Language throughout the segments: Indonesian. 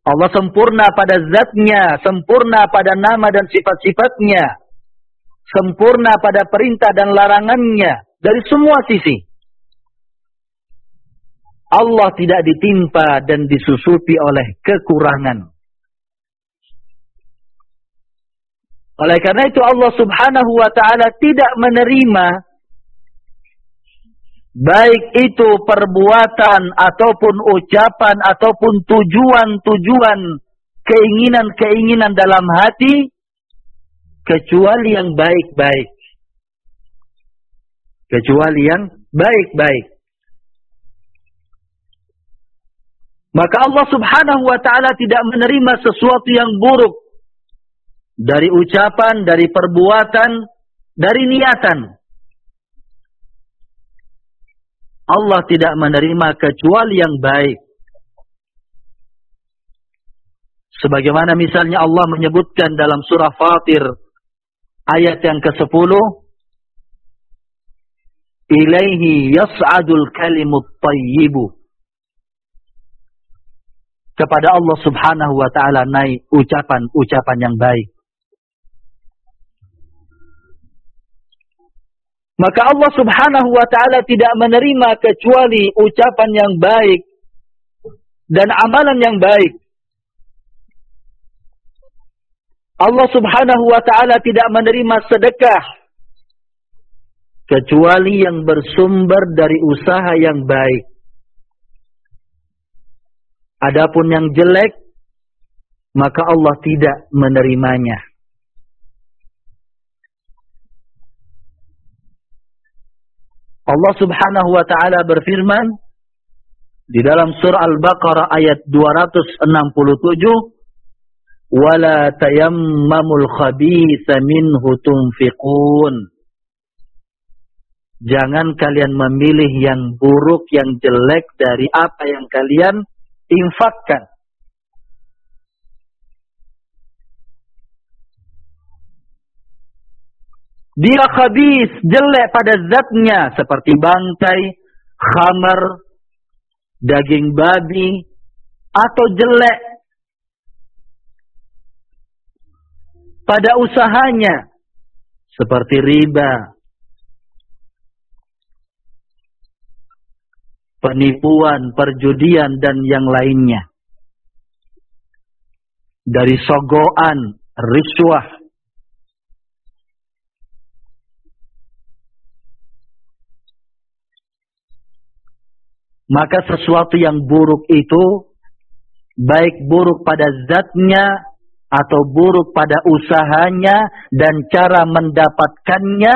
Allah sempurna pada zatnya, sempurna pada nama dan sifat-sifatnya, sempurna pada perintah dan larangannya dari semua sisi. Allah tidak ditimpa dan disusupi oleh kekurangan. Oleh karena itu Allah Subhanahu wa ta'ala tidak menerima baik itu perbuatan ataupun ucapan ataupun tujuan-tujuan, keinginan-keinginan dalam hati kecuali yang baik-baik. Kecuali yang baik-baik. Maka Allah Subhanahu wa ta'ala tidak menerima sesuatu yang buruk dari ucapan, dari perbuatan, dari niatan. Allah tidak menerima kecuali yang baik. Sebagaimana misalnya Allah menyebutkan dalam surah Fatir ayat yang ke-10, ilaihi yas'adul kalimut tayyibu. Kepada Allah Subhanahu wa ta'ala naik ucapan-ucapan yang baik. Maka Allah Subhanahu wa ta'ala tidak menerima kecuali ucapan yang baik dan amalan yang baik. Allah Subhanahu wa ta'ala tidak menerima sedekah kecuali yang bersumber dari usaha yang baik. Adapun yang jelek, maka Allah tidak menerimanya. Allah Subhanahu wa ta'ala berfirman di dalam surah Al-Baqarah ayat 267, وَلَا تَيَمَّمُوا الْخَبِيثَ مِنْهُ تُنْفِقُونَ. Jangan kalian memilih yang buruk, yang jelek dari apa yang kalian infakkan. Dia khabis, jelek pada zatnya, seperti bangkai, khamar, daging babi, atau jelek pada usahanya, seperti riba, penipuan, perjudian, dan yang lainnya. Dari sogoan, riswah. Maka sesuatu yang buruk itu, baik buruk pada zatnya, atau buruk pada usahanya, dan cara mendapatkannya,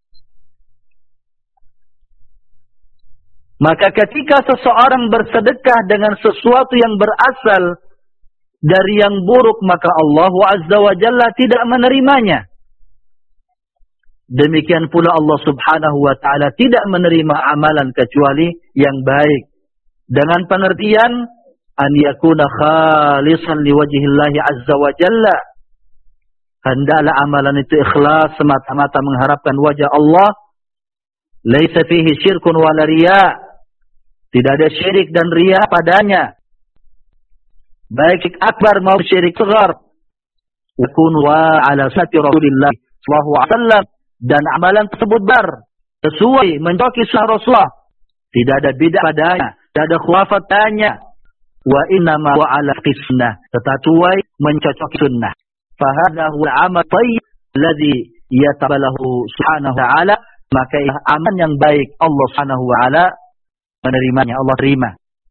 maka ketika seseorang bersedekah dengan sesuatu yang berasal dari yang buruk, maka Allah Azza wa Jalla tidak menerimanya. Demikian pula Allah Subhanahu wa ta'ala tidak menerima amalan kecuali yang baik. Dengan pengertian, an yakuna khalisan liwajhillahi azza wa jalla. Hendaklah amalan itu ikhlas, semata-mata mengharapkan wajah Allah. Laisa fihi syirkun wala riya. Tidak ada syirik dan riya padanya. Baik akbar maupun syirik saghar. Yakun wa ala sunnati Rasulillah sallallahu alaihi wasallam. Dan amalan tersebut sesuai mencoki sunnah Rasulullah. Tidak ada bid'ah padanya, tidak ada khurafat padanya. Wa innama wa ala sunnah, sesuai mencocoki sunnah. Fa hadha huwa amal thayyib alladhi yatabalahu subhanahu wa ta'ala. Maka amal yang baik Allah Subhanahu wa ta'ala menerimanya, Allah terima.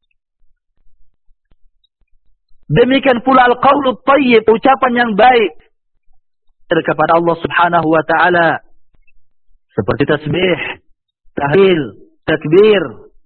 Demikian pula al-qaulu thayyib, ucapan yang baik kepada Allah Subhanahu wa ta'ala, seperti tasbih, tahlil, takbir.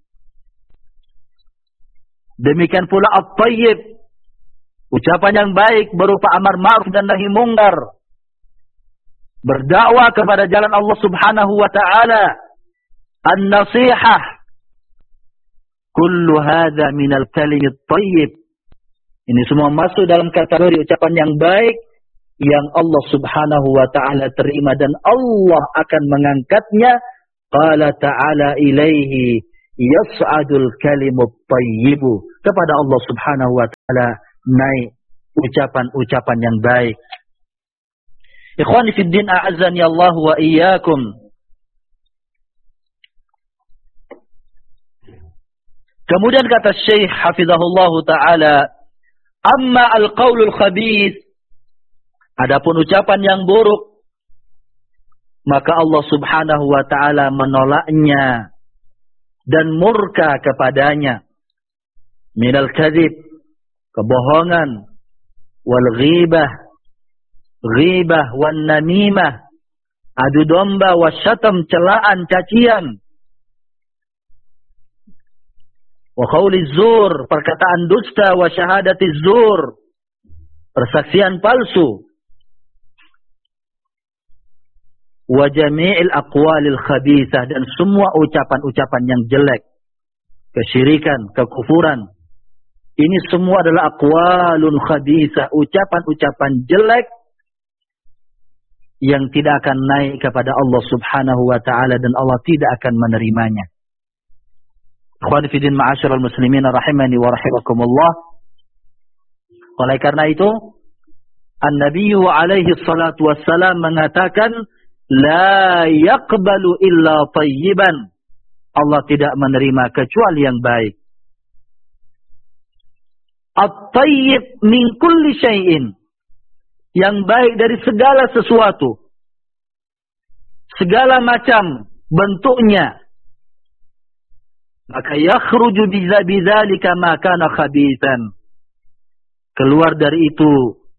Demikian pula at-thayyib, ucapan yang baik berupa amar ma'ruf dan nahi mungkar, berdakwah kepada jalan Allah Subhanahu wa ta'ala, an-nasihah. Kullu hadha minal kalimit thayyib. Ini semua masuk dalam kategori ucapan yang baik yang Allah Subhanahu wa ta'ala terima dan Allah akan mengangkatnya. Qala ta'ala ilaihi yas'adul kalimut thayyibu. Kepada Allah Subhanahu wa ta'ala naik ucapan-ucapan yang baik. Ikhwani fid din, a'azzani Allah wa iyyakum. Kemudian kata Syekh hafizahullah taala, amma al-qaulul khabith, adapun ucapan yang buruk, maka Allah Subhanahu wa taala menolaknya dan murka kepadanya. Minal kadzib, kebohongan, wal ghibah, ghibah wan namimah, adu domba, wasyatam, celaan, cacian, wa qauliz zur, perkataan dusta, wa syahadatiz zur, persaksian palsu, wa jami'il aqwalil khabithah, dan semua ucapan-ucapan yang jelek, kesyirikan, kekufuran. Ini semua adalah aqwalun khabithah, ucapan-ucapan jelek yang tidak akan naik kepada Allah Subhanahu wa taala dan Allah tidak akan menerimanya. Ikhwani fi din, ma'asyiral muslimin rahimani wa rahimakumullah. Oleh karena itu, An-Nabi alaihi salatu wassalam mengatakan, la yaqbalu illa tayyiban. Allah tidak menerima kecuali yang baik. At-tayyib min kulli syai'in, yang baik dari segala sesuatu, segala macam bentuknya. Maka yakhruju bidzalika ma kana khabithan, keluar dari itu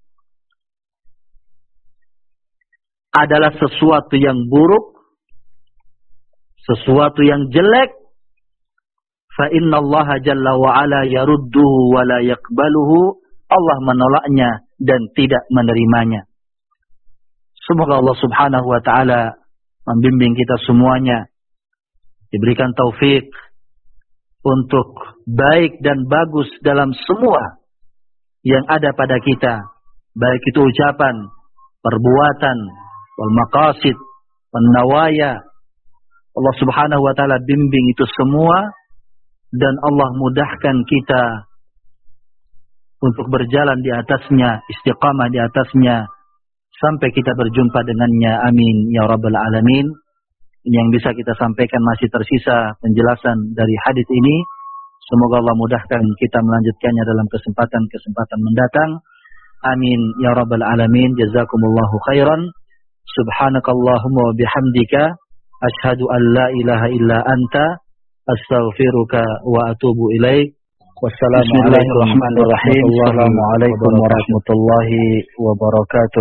adalah sesuatu yang buruk, sesuatu yang jelek. Fa inna Allah jalla wa ala yarudduhu wa la yaqbaluhu, Allah menolaknya dan tidak menerimanya. Semoga Allah Subhanahu wa taala membimbing kita semuanya, diberikan taufik untuk baik dan bagus dalam semua yang ada pada kita, baik itu ucapan, perbuatan, wal maqasid, wan nawaya. Allah Subhanahu wa taala bimbing itu semua, dan Allah mudahkan kita untuk berjalan di atasnya, istiqamah di atasnya sampai kita berjumpa dengannya. Amin ya rabbal alamin. Ini yang bisa kita sampaikan, masih tersisa penjelasan dari hadis ini. Semoga Allah mudahkan kita melanjutkannya dalam kesempatan-kesempatan mendatang. Amin ya rabbal alamin. Jazakumullahu khairan. Subhanakallahumma wa bihamdika asyhadu an la ilaha illa anta astaghfiruka wa atubu ilaik. Bismillahirrahmanirrahim. Assalamualaikum warahmatullahi wabarakatuh.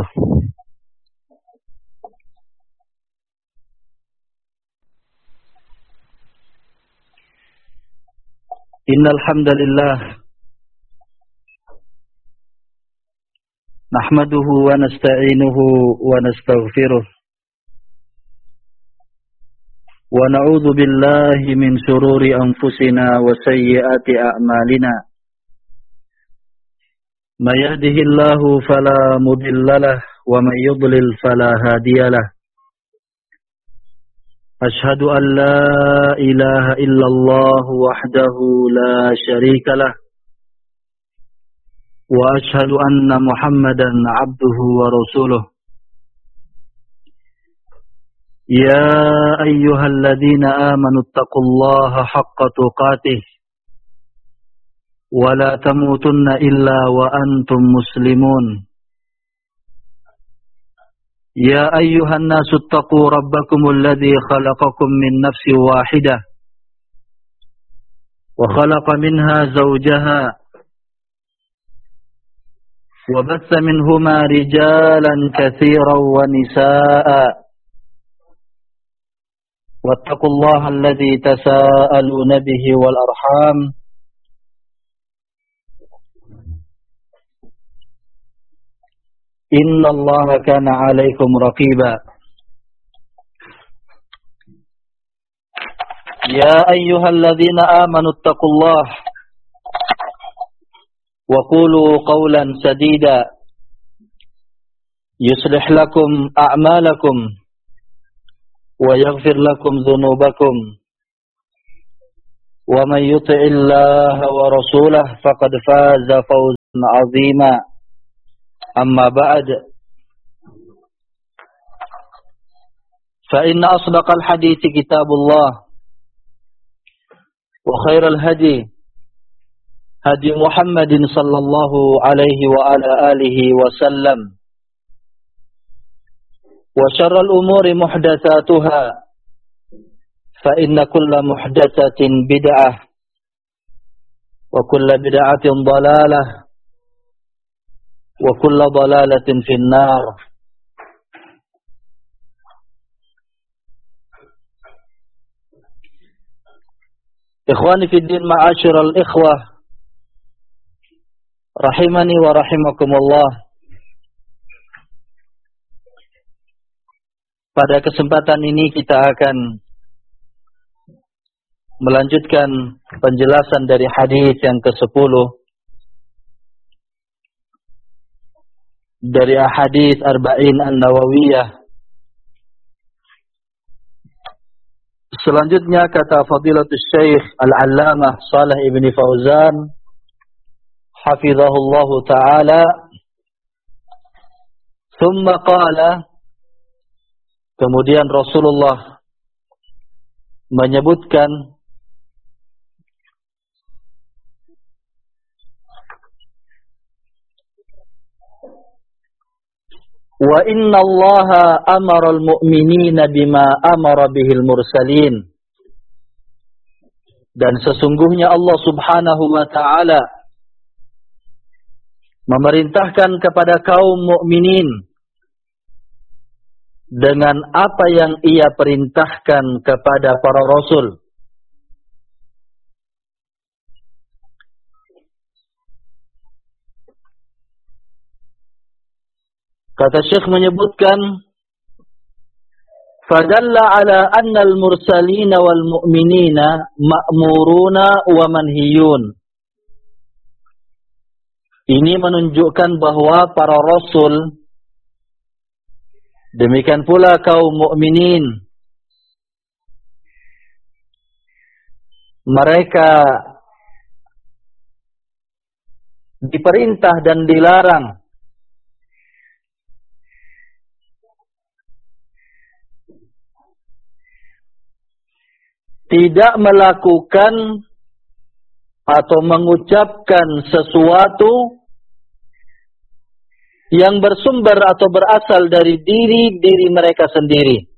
Innal hamdalillah nahmaduhu wa nasta'inuhu wa nastaghfiruh wa na'udzu billahi min shururi anfusina wa sayyiati a'malina. May yahdihillahu fala mudhillalah wa may yudlil fala hadiyalah. Ashhadu an la ilaha illallah wahdahu la syarika lah wa ashhadu anna Muhammadan abduhu wa rasuluh. Ya ayyuhalladzina amanu taqullaha haqqa tuqatih wa la tamutunna illa wa antum muslimun. Ya ayyuhan nasu taqu rabbakumul ladzi khalaqakum min nafsin wahidah wa khalaqa minha zawjaha wa batha minhuma rijalan katsiran wa nisaa'a. Wattaqullaha alladzi tasaaluna bihi wal arham. Innallaha kana 'alaikum raqiba. Ya ayyuhalladzina amanu taqullaha wa qulu qawlan sadida yuslih lakum a'malakum wa yaghfir lakum dhunubakum wa may yuti'illaha wa rasulahu faqad faza fawzan عظيما أما بعد فإن أصدق الحديث كتاب الله وخير الهدي هدي محمد صلى الله عليه وعلى آله وسلم وشر الأمور محدثاتها فإن كل محدثة بدعة وكل بدعة ضلالة وكل ضلالة في النار. Ikhwani fi din, ma'asyiral ikhwah rahimani wa rahimakumullah. Pada kesempatan ini kita akan melanjutkan penjelasan dari hadis yang ke-10 dari ahadits Arba'in An-Nawawiyah. Selanjutnya kata Fadilatul Syekh Al-Allamah Shalih Ibn Fauzan hafizahullahu ta'ala, thumma qala, kemudian Rasulullah menyebutkan wa inna Allaha amara al-mu'minina bima amara bihil mursalin, dan sesungguhnya Allah subhanahu wa ta'ala memerintahkan kepada kaum mukminin dengan apa yang ia perintahkan kepada para rasul. Kata Syekh menyebutkan, fadalla ala anna al-mursalina wal mu'minina ma'muruna wa manhiyun. Ini menunjukkan bahwa para rasul, demikian pula kaum mukminin, mereka diperintah dan dilarang tidak melakukan atau mengucapkan sesuatu yang bersumber atau berasal dari diri mereka sendiri,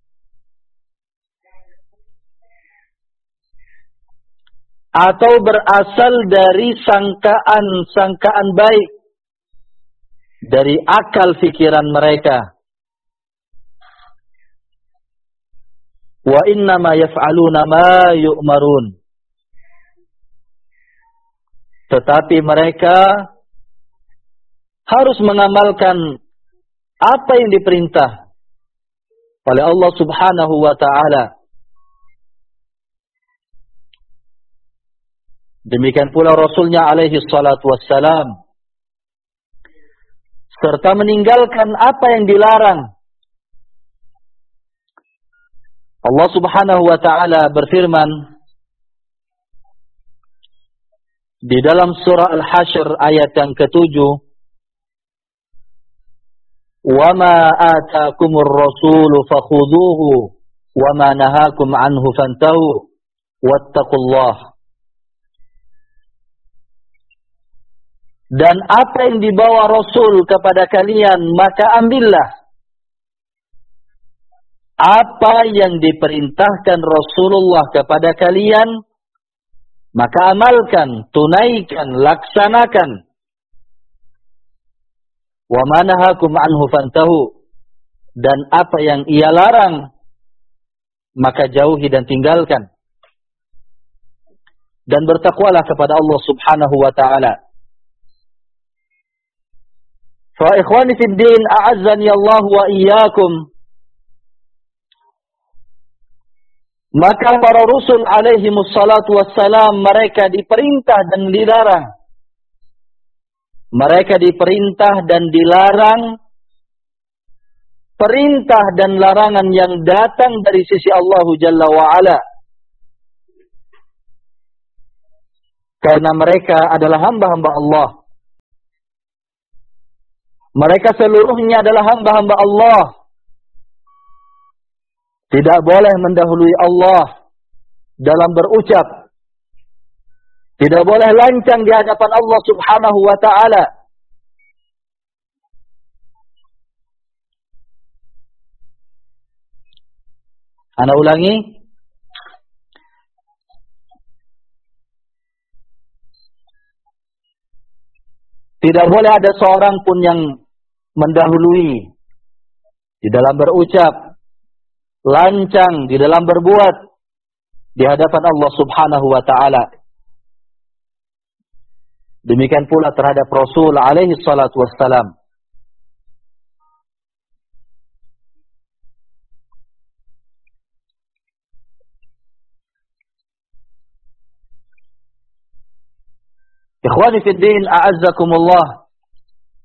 atau berasal dari sangkaan baik dari akal fikiran mereka. Wa innama yaf'aluna ma yu'marun. Tetapi mereka harus mengamalkan apa yang diperintah oleh Allah subhanahu wa ta'ala. Demikian pula Rasulnya alaihi salatu wassalam, serta meninggalkan apa yang dilarang. Allah subhanahu wa ta'ala berfirman di dalam surah Al-Hasyr ayat yang ke-7, وَمَا آتَاكُمُ الرَّسُولُ فَخُذُوهُ وَمَا نَهَاكُمْ عَنْهُ فَانْتَهُوا وَاتَّقُوا اللَّهَ. Dan apa yang dibawa Rasul kepada kalian, maka ambillah. Apa yang diperintahkan Rasulullah kepada kalian, maka amalkan, tunaikan, laksanakan. Wa ma nahakum anhu fantahu, dan apa yang ia larang, maka jauhi dan tinggalkan. Dan bertakwalah kepada Allah subhanahu wa ta'ala. Fa ikhwani fid din, a'azzani Allah wa iyyakum. Maka para Rasul alaihi wassalatu wassalam, mereka diperintah dan dilarang. Mereka diperintah dan dilarang. Perintah dan larangan yang datang dari sisi Allah Jalla wa'ala. Karena mereka adalah hamba-hamba Allah. Mereka seluruhnya adalah hamba-hamba Allah. Tidak boleh mendahului Allah dalam berucap. Tidak boleh lancang di hadapan Allah Subhanahu wa ta'ala. Ana ulangi. Tidak boleh ada seorang pun yang mendahului di dalam berucap, lancang di dalam berbuat di hadapan Allah Subhanahu wa ta'ala. Demikian pula terhadap Rasul alaihi salatu wassalam. Ikhwani fi din, a'azzakumullah.